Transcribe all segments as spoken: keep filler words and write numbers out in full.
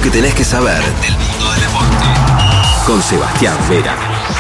lo que tenés que saber del mundo del deporte. Con Sebastián Vera.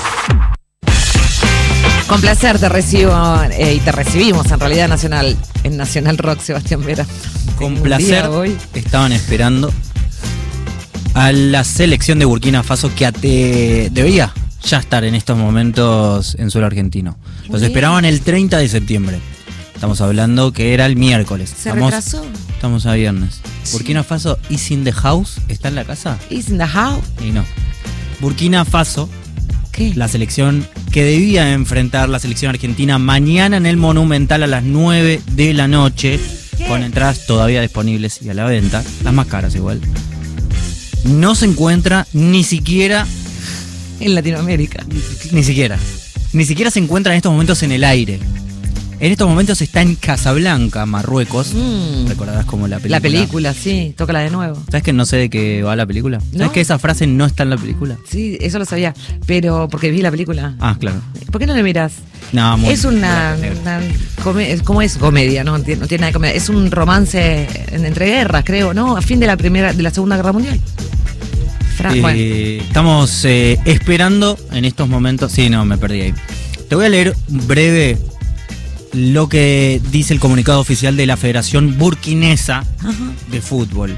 Con placer te recibo eh, y te recibimos en realidad Nacional, en Nacional Rock, Sebastián Vera. Con placer hoy estaban esperando a la selección de Burkina Faso que te, debería ya estar en estos momentos en suelo argentino. Los esperaban el treinta de septiembre. Estamos hablando que era el miércoles. ¿Se estamos, retrasó? Estamos a viernes. Sí. Burkina Faso is in the house. ¿Está en la casa? Is in the house. Y no. Burkina Faso, ¿qué? La selección que debía enfrentar la selección argentina mañana en el Monumental a las nueve de la noche, ¿qué? Con entradas todavía disponibles y a la venta, las más caras igual. No se encuentra ni siquiera En Latinoamérica. Ni, ni siquiera. Ni siquiera se encuentra en estos momentos en el aire. En estos momentos está en Casablanca, Marruecos. Mm. Recordarás como la película. La película, sí, tócala de nuevo. ¿Sabes que no sé de qué va la película? ¿Sabes ¿No? que esa frase no está en la película? Sí, eso lo sabía, pero porque vi la película. Ah, claro. ¿Por qué no la miras? No, muy Es una, negro. una come- es- ¿cómo es comedia? No, no tiene, no tiene nada de comedia. Es un romance en- entre guerras, creo, ¿no? A fin de la primera, de la Segunda Guerra Mundial. Fra- Eh, bueno. Estamos eh, esperando en estos momentos. Sí, no, me perdí ahí. Te voy a leer breve lo que dice el comunicado oficial de la Federación Burkinesa Ajá. de Fútbol.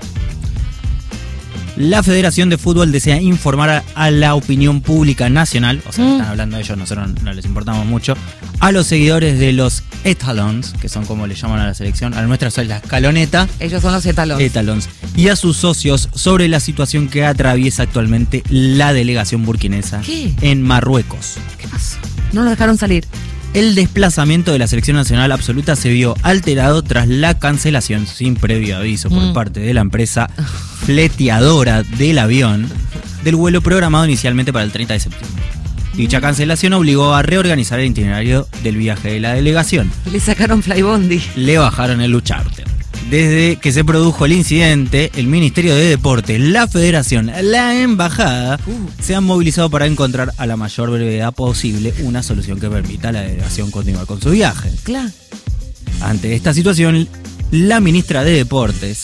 La Federación de Fútbol desea informar a, a la opinión pública nacional, o sea, Mm. están hablando de ellos, nosotros no, no les importamos mucho, a los seguidores de los Etalons, que son como le llaman a la selección, a la nuestra son la escaloneta, Ellos son los etalones. Etalons, y a sus socios sobre la situación que atraviesa actualmente la delegación burkinesa ¿Qué? en Marruecos. ¿Qué pasó? No lo dejaron salir. El desplazamiento de la selección nacional absoluta se vio alterado tras la cancelación sin previo aviso por Mm. parte de la empresa fleteadora del avión del vuelo programado inicialmente para el treinta de septiembre. Dicha cancelación obligó a reorganizar el itinerario del viaje de la delegación. Le sacaron Flybondi. Le bajaron el charter. Desde que se produjo el incidente, el Ministerio de Deportes, la Federación, la Embajada Uh. se han movilizado para encontrar a la mayor brevedad posible una solución que permita a la delegación continuar con su viaje. Claro. Ante esta situación, la ministra de Deportes,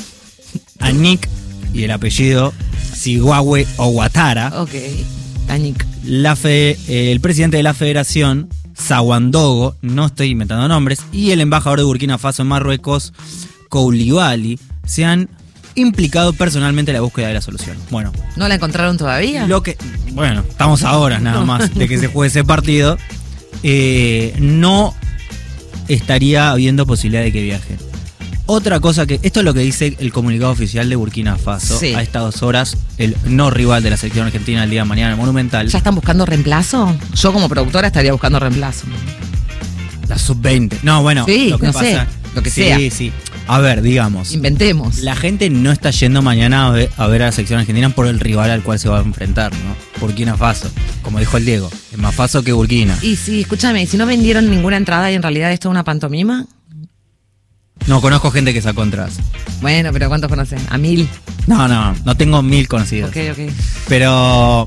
Anik, y el apellido Sigwawe Ouattara, Ok. Anik. la fe- el presidente de la Federación, Sawandogo, no estoy inventando nombres, y el embajador de Burkina Faso en Marruecos, Koulibaly, se han implicado personalmente en la búsqueda de la solución. Bueno, ¿No la encontraron todavía? lo que, bueno, estamos a horas nada más de que se juegue ese partido. Eh, no estaría habiendo posibilidad de que viajen. Otra cosa que, esto es lo que dice el comunicado oficial de Burkina Faso, Sí. a estas dos horas, el no rival de la selección argentina el día de mañana en el Monumental, ¿Ya están buscando reemplazo? Yo como productora estaría buscando reemplazo. la sub veinte. No, bueno, Sí, lo que no pasa, sé, lo que sí, sea. sí. A ver, digamos, Inventemos. la gente no está yendo mañana a ver, a ver a la selección argentina por el rival al cual se va a enfrentar, ¿no? Burkina Faso, como dijo el Diego, es más Faso que Burkina. Y sí, escúchame, ¿y si no vendieron ninguna entrada y en realidad esto es una pantomima? No, conozco gente que sacó entradas. Bueno, pero ¿cuántos conocen? A mil. No, no, no tengo mil conocidos. Ok, ok. Pero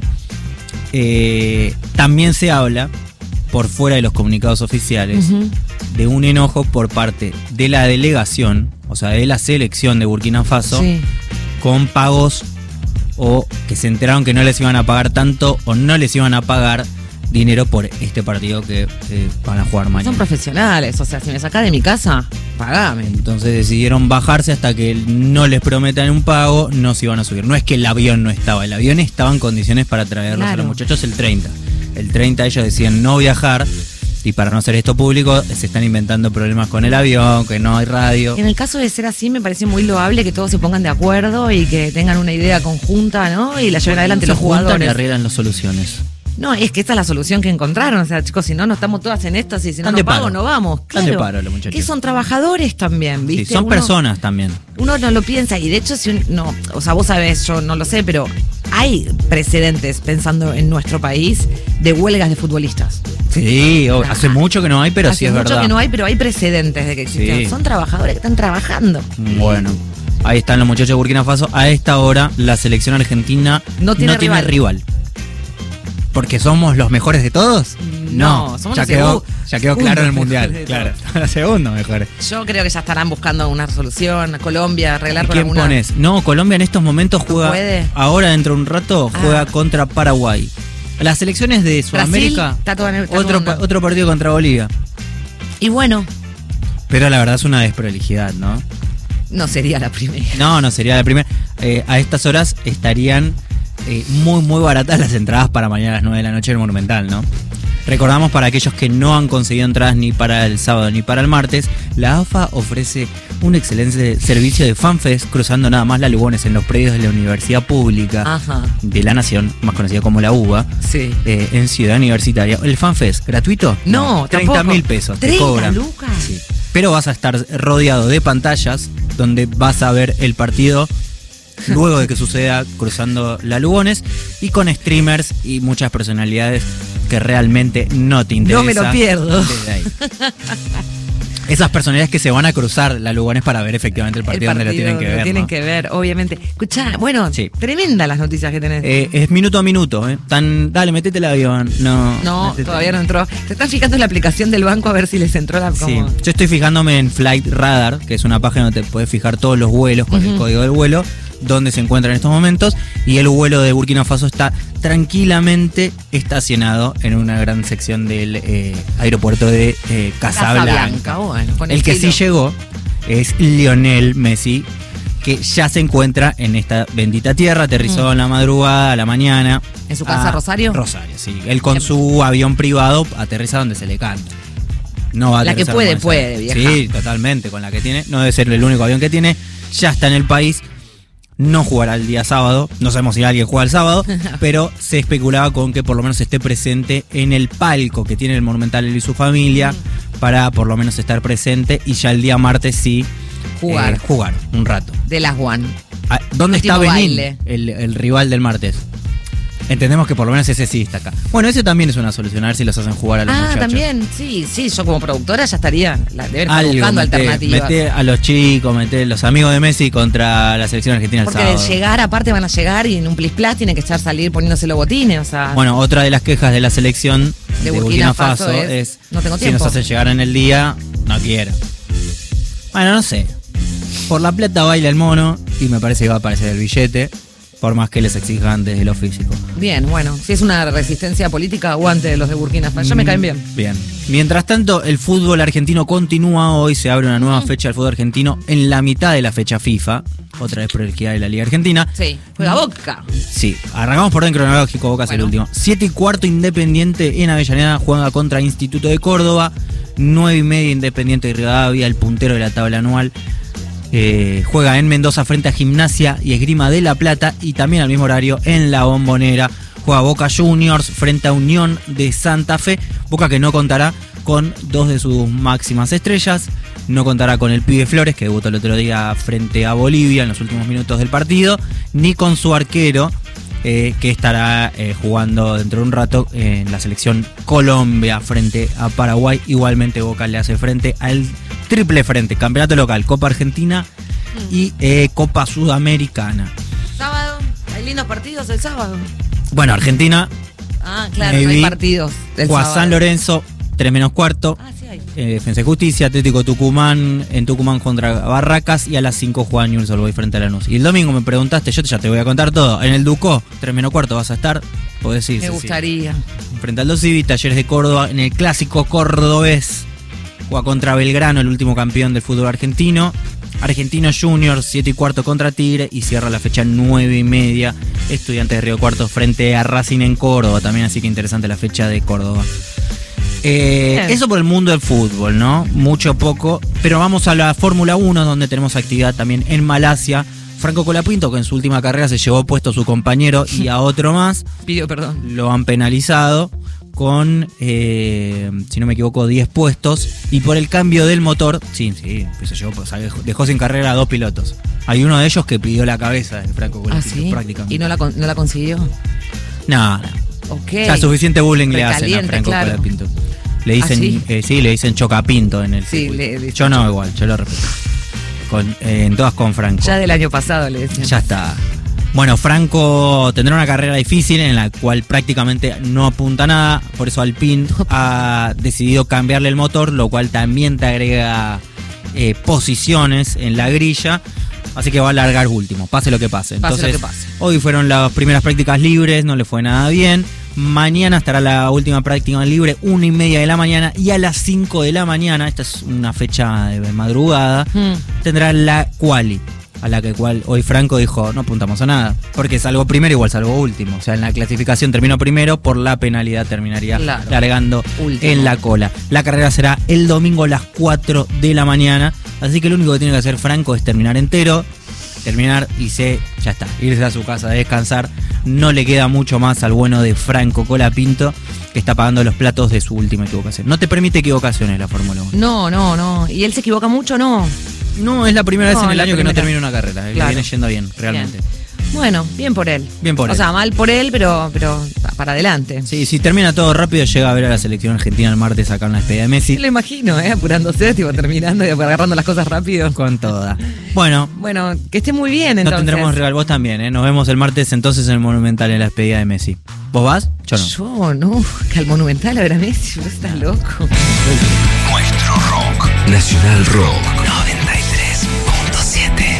eh, también se habla, por fuera de los comunicados oficiales, Ujú. de un enojo por parte de la delegación, o sea, de la selección de Burkina Faso, Sí. con pagos o que se enteraron que no les iban a pagar tanto o no les iban a pagar dinero por este partido que eh, van a jugar mañana. Son profesionales, o sea, si me sacás de mi casa, pagame. Entonces decidieron bajarse hasta que no les prometan un pago, no se iban a subir. No es que el avión no estaba, el avión estaba en condiciones para traerlos Claro. a los muchachos el treinta. El treinta ellos decían no viajar y para no hacer esto público se están inventando problemas con el avión, que no hay radio. En el caso de ser así, me parece muy loable que todos se pongan de acuerdo y que tengan una idea conjunta, ¿no? Y la lleven adelante Se los juntan y jugadores. arreglan las soluciones. No, es que esta es la solución que encontraron. O sea, chicos, si no, no estamos todas en esto, y si no Están nos de pago, paro. no vamos. Están Claro. de paro los muchachos. Que son trabajadores también, Sí, ¿viste? son Uno- personas también. Uno no lo piensa y de hecho si un- no, o sea, vos sabés, yo no lo sé, pero hay precedentes pensando en nuestro país de huelgas de futbolistas. Sí, o- hace mucho que no hay, pero Hace sí es mucho verdad. que no hay, pero hay precedentes de que existen. Sí. Son trabajadores que están trabajando. Bueno, ahí están los muchachos de Burkina Faso. A esta hora la selección argentina No tiene rival. rival. ¿Porque somos los mejores de todos? No, somos ya los quedó, segu- Ya quedó claro en el Mundial, claro. Segundo mejor. Yo creo que ya estarán buscando una resolución. Colombia, arreglar con ¿Quién alguna... pones? No, Colombia en estos momentos juega. ¿Puede? Ahora, dentro de un rato, juega Ah. contra Paraguay. Las selecciones de Sudamérica. Brasil, está todo en el- está otro, todo en- pa- otro partido contra Bolivia. Y bueno, Pero la verdad es una desprolijidad, ¿no? no sería la primera. No, no sería la primera. Eh, a estas horas estarían eh, muy, muy baratas las entradas para mañana a las nueve de la noche en el Monumental, ¿no? Recordamos para aquellos que no han conseguido entradas ni para el sábado ni para el martes, la A F A ofrece un excelente servicio de FanFest cruzando nada más la Lugones en los predios de la Universidad Pública Ajá. de la Nación, más conocida como la U B A, Sí. eh, en Ciudad Universitaria. ¿El FanFest gratuito? No, treinta tampoco. mil pesos te ¿treinta cobran. lucas? Sí. Pero vas a estar rodeado de pantallas donde vas a ver el partido luego de que suceda cruzando la Lugones y con streamers y muchas personalidades que realmente no te interesa. No me lo pierdo. Desde ahí. Esas personalidades que se van a cruzar la Lugones para ver efectivamente el partido, El donde lo tienen que lo ver. tienen ¿no? que ver, obviamente. Escuchá, bueno, Sí. tremenda las noticias que tenés. Eh, es minuto a minuto, ¿eh? Tan, dale, metete el avión. No, no, metete- todavía no entró. ¿Te estás fijando en la aplicación del banco a ver si les entró la Sí, como... yo estoy fijándome en Flight Radar, que es una página donde te puedes fijar todos los vuelos con el Ujú. código del vuelo, donde se encuentra en estos momentos, y el vuelo de Burkina Faso está tranquilamente estacionado en una gran sección del eh, aeropuerto de eh, Casablanca. Casablanca, bueno, con El que sí estilo. llegó es Lionel Messi, que ya se encuentra en esta bendita tierra, aterrizó Mm. en la madrugada, a la mañana. ¿En su casa, a Rosario? Rosario, sí. Él con su avión privado aterriza donde se le canta. No va a La que aterrizar puede, en Buenos puede, Aires. vieja. Sí, totalmente, con la que tiene. No debe ser el único avión que tiene. Ya está en el país. No jugará el día sábado. No sabemos si alguien juega el sábado. Pero se especulaba con que por lo menos esté presente en el palco que tiene el Monumental él y su familia. Para por lo menos estar presente. Y ya el día martes sí. Jugar. eh, jugar un rato. De las One. Ah, ¿Dónde Último está Benín? baile. El, el rival del martes. Entendemos que por lo menos ese sí está acá. Bueno, ese también es una solución, a ver si los hacen jugar a los Ah, muchachos. también, sí, sí, yo como productora ya estaría, la, deben estar Algo, buscando meté, alternativas. meté a los chicos, meté los amigos de Messi contra la selección argentina el Porque sábado. de llegar, aparte van a llegar y en un plis plas tienen que estar salir poniéndose los botines, o sea. Bueno, otra de las quejas de la selección de, Burkina Burkina Faso Faso es, es, no tengo si tiempo. nos hacen llegar en el día, no quiero. Bueno, no sé. Por la plata baila el mono y me parece que va a aparecer el billete, por más que les exijan desde lo físico. Bien, bueno, si es una resistencia política, aguante de los de Burkina Faso, ya me caen bien. Bien. Mientras tanto, el fútbol argentino continúa. Hoy se abre una nueva fecha del fútbol argentino en la mitad de la fecha FIFA. Otra vez prioridad de la Liga Argentina. Sí, juega Boca. Sí, arrancamos por orden cronológico, Boca es el Bueno. último. Siete y cuarto Independiente en Avellaneda juega contra Instituto de Córdoba. Nueve y media Independiente de Rivadavia, el puntero de la tabla anual. Eh, juega en Mendoza frente a Gimnasia y Esgrima de La Plata. Y también al mismo horario en La Bombonera juega Boca Juniors frente a Unión de Santa Fe. Boca que no contará con dos de sus máximas estrellas. No contará con el Pibe Flores, que debutó el otro día frente a Bolivia en los últimos minutos del partido, ni con su arquero, eh, que estará eh, jugando dentro de un rato en la selección Colombia frente a Paraguay. Igualmente Boca le hace frente al triple frente, campeonato local, Copa Argentina y eh, Copa Sudamericana. Sábado, hay lindos partidos el sábado. Bueno, Argentina Ah, claro, no hay Maybe, partidos del juega sábado. San Lorenzo, tres menos cuarto. Ah, sí hay. Eh, Defensa y Justicia, Atlético Tucumán, en Tucumán contra Barracas, y a las cinco juega Newell's Old Boys frente a Lanús. Y el domingo me preguntaste, yo ya te voy a contar todo. En el Ducó, tres menos cuarto vas a estar, podés ir. Me sí, gustaría. sí. Frente al Dos Civi, Talleres de Córdoba, en el clásico cordobés, juega contra Belgrano, el último campeón del fútbol argentino. Argentino Juniors, siete y cuarto contra Tigre, y cierra la fecha nueve y media. Estudiantes de Río Cuarto frente a Racing en Córdoba, también, así que interesante la fecha de Córdoba. Eh, Bien. eso por el mundo del fútbol, ¿no? Mucho poco. Pero vamos a la Fórmula uno, donde tenemos actividad también en Malasia. Franco Colapinto, que en su última carrera se llevó puesto a su compañero y a otro más, Pido perdón. lo han penalizado con, eh, si no me equivoco, diez puestos. Y por el cambio del motor, sí, sí, pues se llevó, pues, dejó sin carrera a dos pilotos. Hay uno de ellos que pidió la cabeza de Franco Ah, Colapinto, sí. prácticamente. ¿Y no la, con- no la consiguió? No, no. Ok. Ya suficiente bullying le hacen a Recaliente, Franco claro. Colapinto. Le dicen, ¿Ah, sí? eh, sí, le dicen Chocapinto en el Sí, circuito. le dicen Yo no, igual, yo lo respeto. Con, eh, en todas con Franco. Ya del año pasado le decían. Ya está. Bueno, Franco tendrá una carrera difícil en la cual prácticamente no apunta nada, por eso Alpine ha decidido cambiarle el motor, lo cual también te agrega eh, posiciones en la grilla, así que va a largar último, pase lo que pase. Entonces, pase lo que pase. Hoy fueron las primeras prácticas libres, no le fue nada bien. Mañana estará la última práctica libre, una y media de la mañana, y a las cinco de la mañana, esta es una fecha de madrugada, hmm. tendrá la quali, a la que cual hoy Franco dijo, no apuntamos a nada, porque salvo primero igual salvo último, o sea, en la clasificación terminó primero, por la penalidad terminaría claro. largando último. En la cola. La carrera será el domingo a las cuatro de la mañana, así que lo único que tiene que hacer Franco es terminar entero, terminar y se, ya está, irse a su casa a descansar. No le queda mucho más al bueno de Franco Colapinto, que está pagando los platos de su última equivocación. No te permite equivocaciones la Fórmula uno. No, no, no. ¿Y él se equivoca mucho o no? No, es la primera no, vez en el año primera. que no termina una carrera. Claro. Le viene yendo bien, realmente. Bien. Bueno, bien por él. Bien por o él. O sea, mal por él, pero, pero para adelante. Sí, si termina todo rápido, llega a ver a la selección argentina el martes acá en la despedida de Messi. Sí, lo imagino, ¿eh? Apurándose, tipo, terminando y agarrando las cosas rápido. Con toda. Bueno. Bueno, que esté muy bien, entonces. No tendremos rival, vos también, ¿eh? Nos vemos el martes entonces en el Monumental en la despedida de Messi. ¿Vos vas? Yo no. Yo no, que al Monumental a ver a Messi, vos estás loco. Nuestro rock. Nacional Rock. noventa y tres punto siete.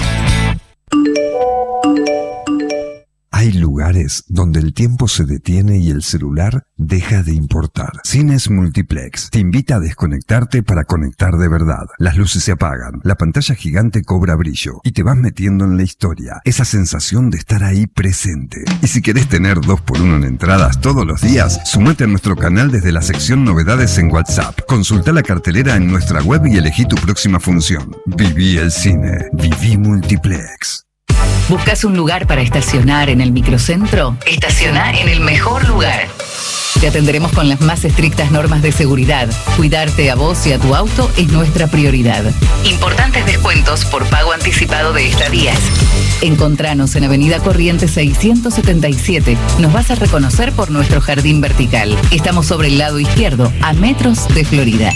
Hay lugares donde el tiempo se detiene y el celular deja de importar. Cines Multiplex te invita a desconectarte para conectar de verdad. Las luces se apagan, la pantalla gigante cobra brillo y te vas metiendo en la historia. Esa sensación de estar ahí presente. Y si querés tener dos por uno en entradas todos los días, sumate a nuestro canal desde la sección Novedades en WhatsApp. Consulta la cartelera en nuestra web y elegí tu próxima función. Viví el cine. Viví Multiplex. ¿Buscas un lugar para estacionar en el microcentro? Estaciona en el mejor lugar. Te atenderemos con las más estrictas normas de seguridad. Cuidarte a vos y a tu auto es nuestra prioridad. Importantes descuentos por pago anticipado de estadías. Encontranos en Avenida Corrientes seiscientos setenta y siete. Nos vas a reconocer por nuestro jardín vertical. Estamos sobre el lado izquierdo, a metros de Florida.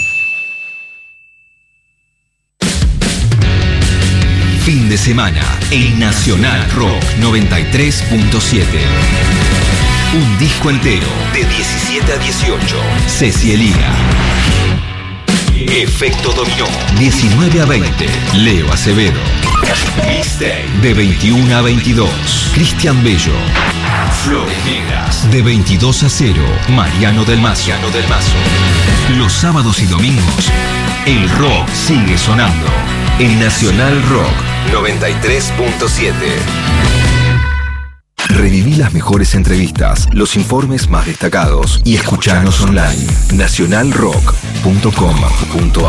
Fin de semana en Nacional Rock noventa y tres punto siete. Un disco entero de diecisiete a dieciocho. Ceci Eliga. Efecto Dominó diecinueve a veinte. Leo Acevedo. Mixtape de veintiuno a veintidós. Cristian Bello. Flores Negras de veintidós a cero. Mariano del Mazo. Mariano del Mazo. Los sábados y domingos el rock sigue sonando en Nacional Rock noventa y tres punto siete. Reviví las mejores entrevistas, los informes más destacados y escuchanos online. nacional rock punto com punto